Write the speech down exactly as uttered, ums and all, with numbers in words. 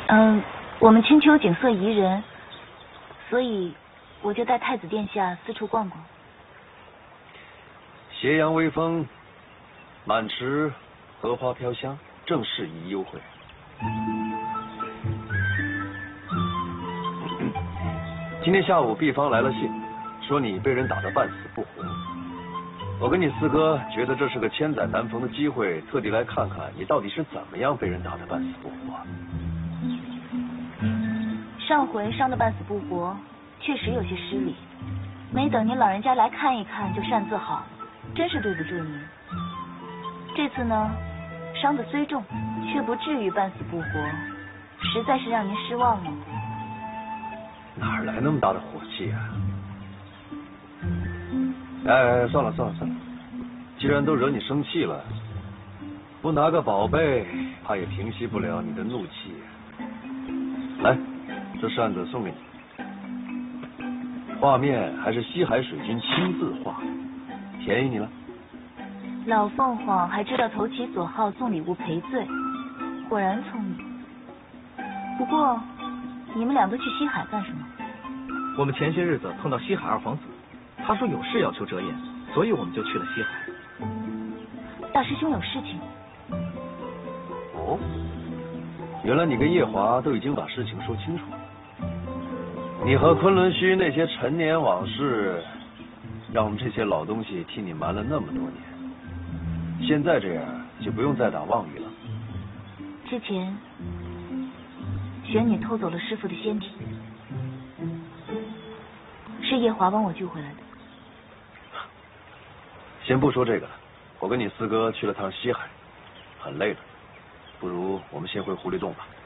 嗯，我们青丘景色宜人，所以我就带太子殿下四处逛逛。 斜阳微风，满池荷花飘香，正适宜幽会。今天下午毕方来了信，说你被人打得半死不活。我跟你四哥觉得这是个千载难逢的机会，特地来看看你到底是怎么样被人打得半死不活。 上回伤得半死不活，确实有些失礼，没等您老人家来看一看就擅自好了，真是对不住您。这次呢，伤得虽重，却不至于半死不活，实在是让您失望了。 哪来那么大的火气啊？哎，算了算了算了，既然都惹你生气了，不拿个宝贝，怕也平息不了你的怒气。来，这扇子送给你，画面还是西海水君亲自画的，便宜你了。 老凤凰还知道投其所好，送礼物赔罪，果然聪明。不过，你们俩都去西海干什么？ 我们前些日子碰到西海二皇子，他说有事要求折颜，所以我们就去了西海。 大师兄有事情？ 哦，原来你跟叶华都已经把事情说清楚了。你和昆仑虚那些陈年往事，让我们这些老东西替你瞒了那么多年。现在这样就不用再打妄语了。 之前玄女偷走了师父的仙体，是叶华帮我救回来的。 先不说这个了，我跟你四哥去了趟西海，很累了，不如我们先回狐狸洞吧。